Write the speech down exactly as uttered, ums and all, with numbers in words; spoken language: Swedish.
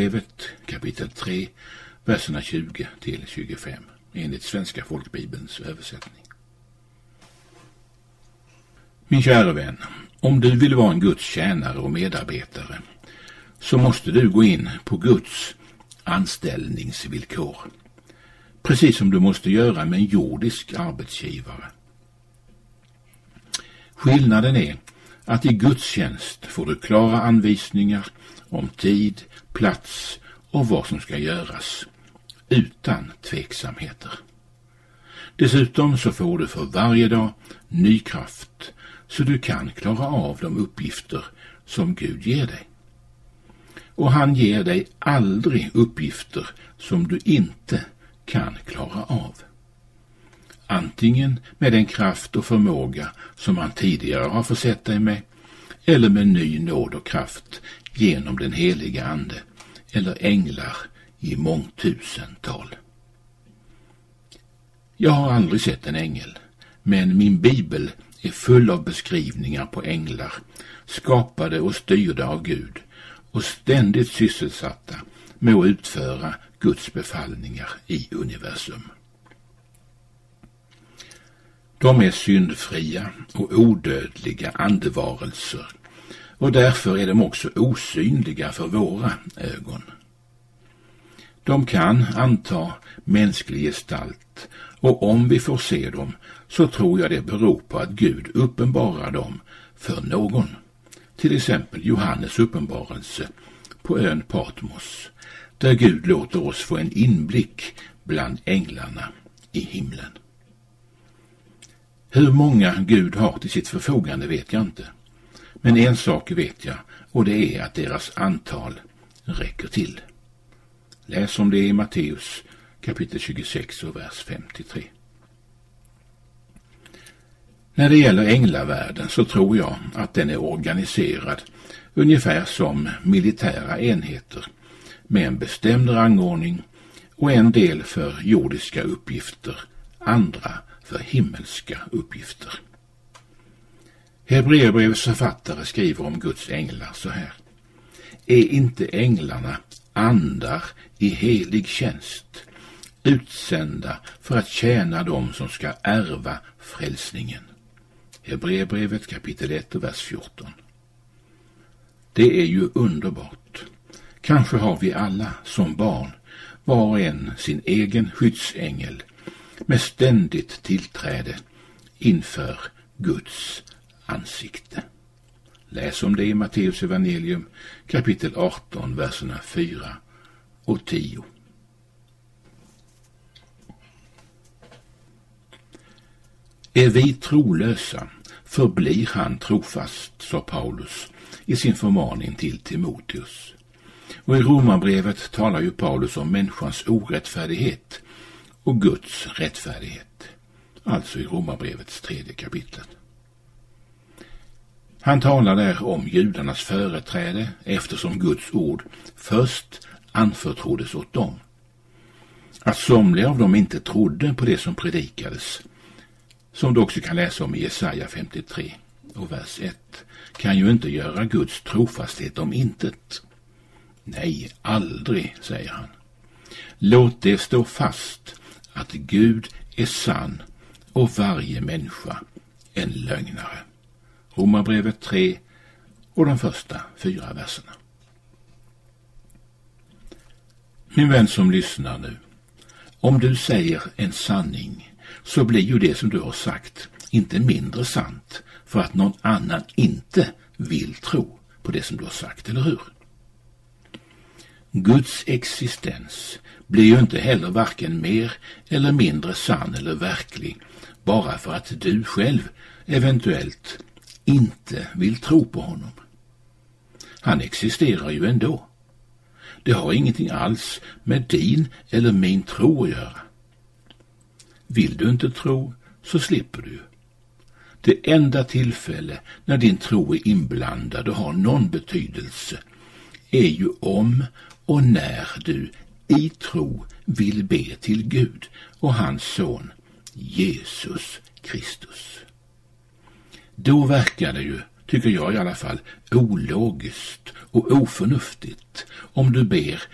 Hebreerbrevet kapitel tre, verserna tjugo till tjugofem, enligt Svenska folkbibelns översättning. Min kära vän, om du vill vara en Guds tjänare och medarbetare så måste du gå in på Guds anställningsvillkor. Precis som du måste göra med en jordisk arbetsgivare. Skillnaden är att i Guds tjänst får du klara anvisningar om tid, plats och vad som ska göras, utan tveksamheter. Dessutom så får du för varje dag ny kraft så du kan klara av de uppgifter som Gud ger dig. Och han ger dig aldrig uppgifter som du inte kan klara av. Antingen med den kraft och förmåga som han tidigare har försett dig med, eller med ny nåd och kraft genom den heliga ande, eller änglar i mångtusental. Jag har aldrig sett en ängel, men min bibel är full av beskrivningar på änglar, skapade och styrda av Gud och ständigt sysselsatta med att utföra Guds befallningar i universum. De är syndfria och odödliga andevarelser och därför är de också osynliga för våra ögon. De kan anta mänsklig gestalt och om vi får se dem så tror jag det beror på att Gud uppenbarar dem för någon. Till exempel Johannes uppenbarelse på ön Patmos, där Gud låter oss få en inblick bland änglarna i himlen. Hur många Gud har till sitt förfogande vet jag inte. Men en sak vet jag, och det är att deras antal räcker till. Läs om det i Matteus kapitel tjugosex och vers femtiotre. När det gäller änglavärlden så tror jag att den är organiserad ungefär som militära enheter med en bestämd rangordning och en del för jordiska uppgifter, andra för himmelska uppgifter. Hebreerbrevets författare skriver om Guds änglar så här: Är inte änglarna andar i helig tjänst, utsända för att tjäna dem som ska ärva frälsningen? Hebreerbrevet kapitel ett och vers fjorton. Det är ju underbart. Kanske har vi alla som barn var och en sin egen skyddsängel med ständigt tillträde inför Guds ansikte. Läs om det i Matteus evangelium kapitel arton, verserna fyra och tio. Är vi trolösa förblir han trofast, sa Paulus i sin förmaning till Timoteus. Och i Romarbrevet talar ju Paulus om människans orättfärdighet och Guds rättfärdighet, alltså i Romarbrevets tredje kapitel. Han talar där om judarnas företräde eftersom Guds ord först anförtroddes åt dem. Att somliga av dem inte trodde på det som predikades, som du också kan läsa om i Jesaja femtiotre och vers ett, kan ju inte göra Guds trofasthet om intet. Nej, aldrig, säger han. Låt det stå fast att Gud är sann och varje människa en lögnare. Romarbrevet tre och de första fyra verserna. Min vän som lyssnar nu, om du säger en sanning så blir ju det som du har sagt inte mindre sant för att någon annan inte vill tro på det som du har sagt, eller hur? Guds existens blir ju inte heller varken mer eller mindre sann eller verklig bara för att du själv eventuellt inte vill tro på honom. Han existerar ju ändå. Det har ingenting alls med din eller min tro att göra. Vill du inte tro så slipper du. Det enda tillfälle när din tro är inblandad och har någon betydelse är ju om och när du i tro vill be till Gud och hans son Jesus Kristus. Då verkar det ju, tycker jag i alla fall, ologiskt och oförnuftigt om du ber